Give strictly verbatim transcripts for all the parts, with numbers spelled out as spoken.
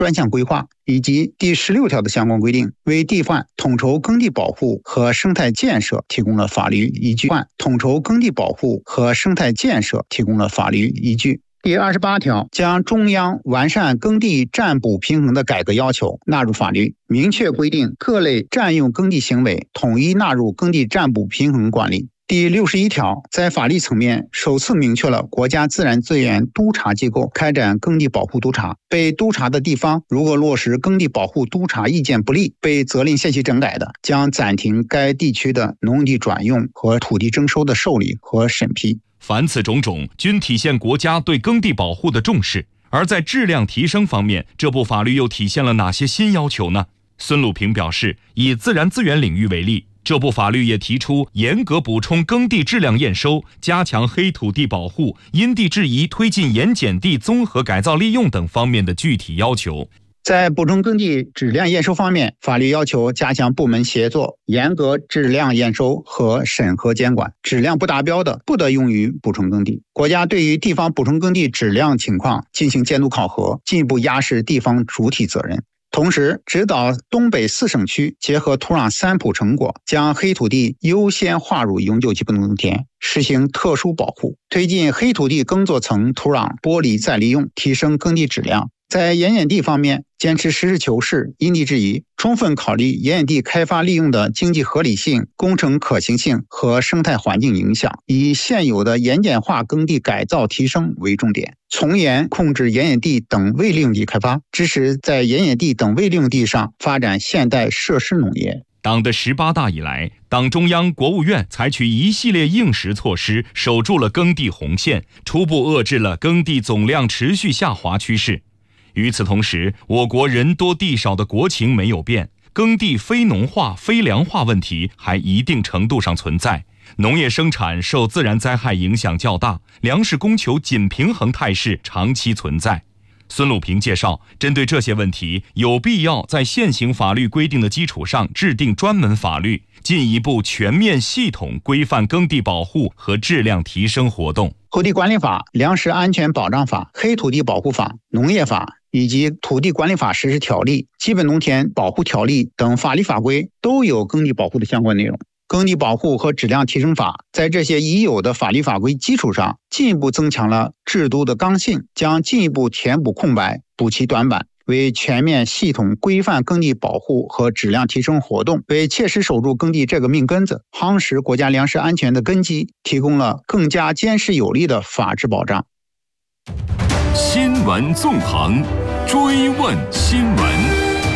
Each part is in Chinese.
专项规划以及第十六条的相关规定，为地范统筹耕地保护和生态建设提供了法律依据。统筹耕地保护和生态建设提供了法律依据。第二十八条，将中央完善耕地占补平衡的改革要求纳入法律，明确规定各类占用耕地行为统一纳入耕地占补平衡管理。第六十一条，在法律层面首次明确了国家自然资源督察机构开展耕地保护督查，被督查的地方如果落实耕地保护督查意见不利，被责令限期整改的，将暂停该地区的农地转用和土地征收的受理和审批。 凡此种种，均体现国家对耕地保护的重视。而在质量提升方面，这部法律又体现了哪些新要求呢？孙鲁平表示，以自然资源领域为例，这部法律也提出严格补充耕地质量验收，加强黑土地保护，因地制宜推进盐碱地综合改造利用等方面的具体要求。 在补充耕地质量验收方面，法律要求加强部门协作，严格质量验收和审核监管，质量不达标的不得用于补充耕地。国家对于地方补充耕地质量情况进行监督考核，进一步压实地方主体责任。同时，指导东北四省区结合土壤三普成果，将黑土地优先划入永久期不农田，实行特殊保护，推进黑土地耕作层土壤剥离再利用，提升耕地质量。在盐碱地方面，坚持实事求是、因地制宜，充分考虑盐碱地开发利用的经济合理性、工程可行性和生态环境影响，以现有的盐碱化耕地改造提升为重点，从严控制盐碱地等未利用地开发，支持在盐碱地等未利用地上发展现代设施农业。 党的十八大以来，党中央、国务院采取一系列应时措施，守住了耕地红线，初步遏制了耕地总量持续下滑趋势。与此同时，我国人多地少的国情没有变，耕地非农化、非粮化问题还一定程度上存在，农业生产受自然灾害影响较大，粮食供求紧平衡态势长期存在。孙鲁平介绍，针对这些问题，有必要在现行法律规定的基础上制定专门法律，进一步全面系统规范耕地保护和质量提升活动。 土地管理法、粮食安全保障法、黑土地保护法、农业法以及土地管理法实施条例、基本农田保护条例等法律法规都有耕地保护的相关内容。耕地保护和质量提升法在这些已有的法律法规基础上，进一步增强了制度的刚性，将进一步填补空白，补齐短板，为全面系统规范耕地保护和质量提升活动，为切实守住耕地这个命根子，夯实国家粮食安全的根基，提供了更加坚实有力的法治保障。 新闻纵横，追问新闻。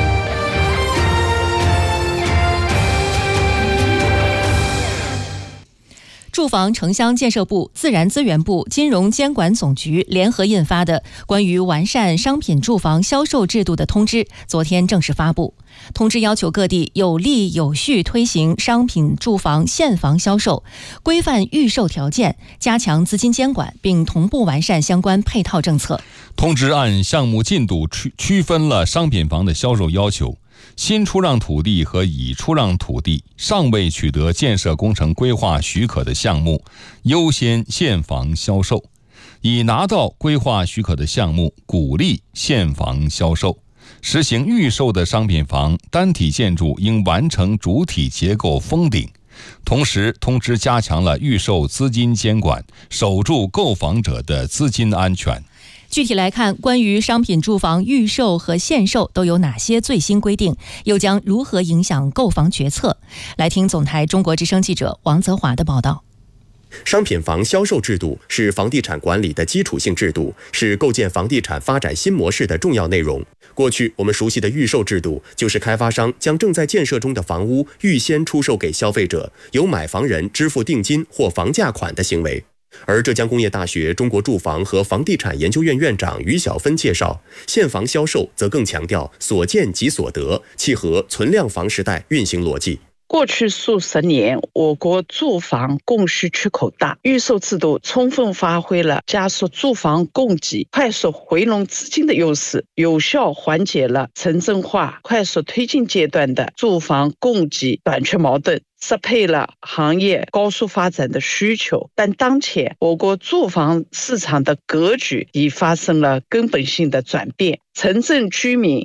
住房城乡建设部、自然资源部、金融监管总局联合印发的关于完善商品住房销售制度的通知昨天正式发布。通知要求各地有力有序推行商品住房现房销售，规范预售条件，加强资金监管，并同步完善相关配套政策。 通知按项目进度区区分了商品房的销售要求。新出让土地和已出让土地尚未取得建设工程规划许可的项目，优先现房销售；已拿到规划许可的项目，鼓励现房销售。实行预售的商品房单体建筑应完成主体结构封顶。同时，通知加强了预售资金监管，守住购房者的资金安全。 具体来看，关于商品住房预售和限售都有哪些最新规定，又将如何影响购房决策？来听总台中国之声记者王泽华的报道。 商品房销售制度是房地产管理的基础性制度，是构建房地产发展新模式的重要内容。过去我们熟悉的预售制度，就是开发商将正在建设中的房屋预先出售给消费者，由买房人支付定金或房价款的行为。而浙江工业大学中国住房和房地产研究院院长于小芬介绍，现房销售则更强调所见即所得，契合存量房时代运行逻辑。 过去数十年，我国住房供需缺口大，预售制度充分发挥了加速住房供给、快速回笼资金的优势，有效缓解了城镇化快速推进阶段的住房供给短缺矛盾，适配了行业高速发展的需求。但当前我国住房市场的格局已发生了根本性的转变，城镇居民